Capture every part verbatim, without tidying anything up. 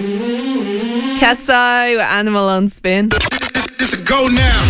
Cat's Eye with Animal on Spin. It's a go now.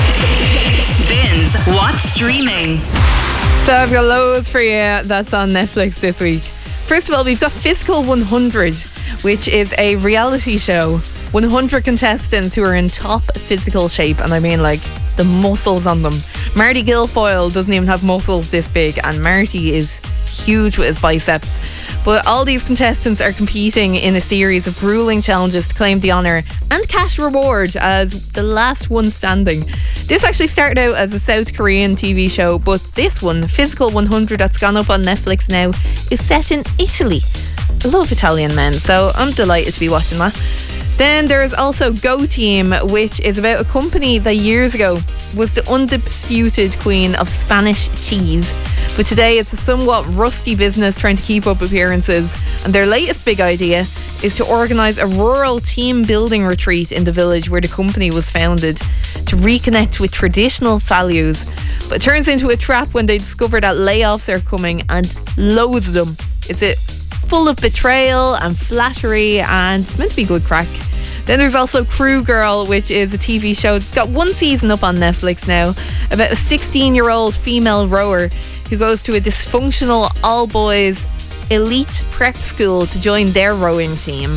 Spins What's Streaming. So I've got loads for you that's on Netflix this week. First of all, we've got Physical one hundred, which is a reality show. one hundred contestants who are in top physical shape, and I mean like the muscles on them. Marty Guilfoyle doesn't even have muscles this big, and Marty is huge with his biceps. But all these contestants are competing in a series of grueling challenges to claim the honour and cash reward as the last one standing. This actually started out as a South Korean T V show, but this one, Physical one hundred, that's gone up on Netflix now, is set in Italy. I love Italian men, so I'm delighted to be watching that. Then there's also Go Team, which is about a company that years ago was the undisputed queen of Spanish cheese. But today it's a somewhat rusty business trying to keep up appearances. And their latest big idea is to organise a rural team building retreat in the village where the company was founded to reconnect with traditional values. But it turns into a trap when they discover that layoffs are coming, and loads of them. It's a full of betrayal and flattery, and it's meant to be good crack. Then there's also Crew Girl, which is a T V show. It's got one season up on Netflix now, about a sixteen year old female rower who goes to a dysfunctional all boys elite prep school to join their rowing team.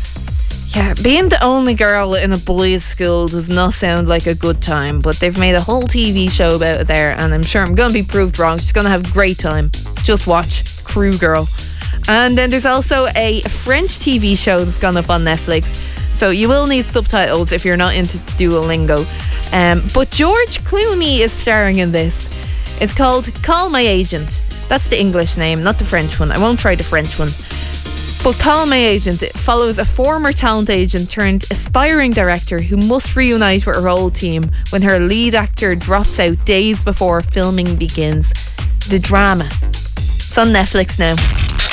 Yeah, being the only girl in a boys' school does not sound like a good time, but they've made a whole T V show about it there, and I'm sure I'm going to be proved wrong. She's going to have a great time. Just watch Crew Girl. And then there's also a French T V show that's gone up on Netflix, so you will need subtitles if you're not into Duolingo. Um, but George Clooney is starring in this. It's called Call My Agent. That's the English name, not the French one. I won't try the French one. But Call My Agent, it follows a former talent agent turned aspiring director who must reunite with her old team when her lead actor drops out days before filming begins. The drama. It's on Netflix now.